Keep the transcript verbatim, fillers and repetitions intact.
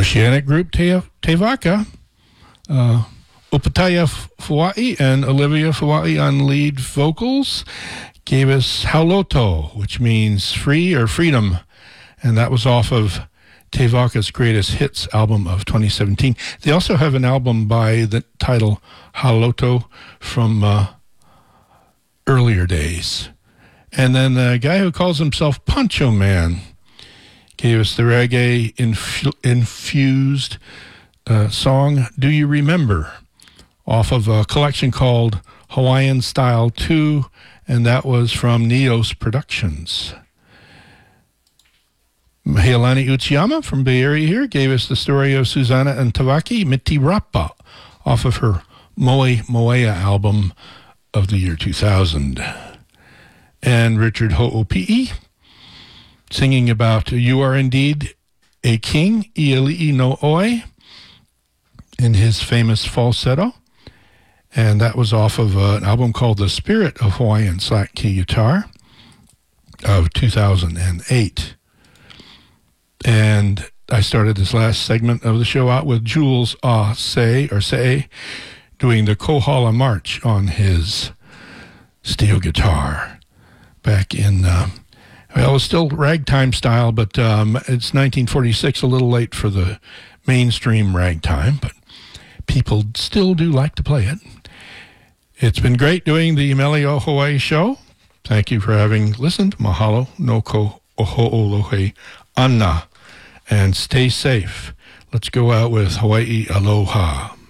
Oceanic group Te, Te Vaka, uh, Opataya Fua'i and Olivia Fua'i on lead vocals, gave us Hauloto, which means free or freedom, and that was off of Te Vaka's Greatest Hits album of twenty seventeen. They also have an album by the title Hauloto from uh, earlier days. And then the guy who calls himself Poncho Man gave us the reggae infu- infused uh, song Do You Remember, off of a collection called Hawaiian Style two, and that was from Neos Productions. Heilani Uchiyama from Bay Area here gave us the story of Susanna and Tawaki Mitirapa off of her Moe Moea album of the year two thousand. And Richard Ho'opi'i singing about You Are Indeed a King, Iali'i no Oi, in his famous falsetto. And that was off of uh, an album called The Spirit of Hawaiian Slack Key Guitar of two thousand eight. And I started this last segment of the show out with Jules Ah Say, or Say, doing the Kohala March on his steel guitar back in, uh, well, it was still ragtime style, but um, it's nineteen forty-six, a little late for the mainstream ragtime, but people still do like to play it. It's been great doing the Melio Hawaii show. Thank you for having listened. Mahalo, noko, oho'olohe, anna. And stay safe. Let's go out with Hawaii Aloha.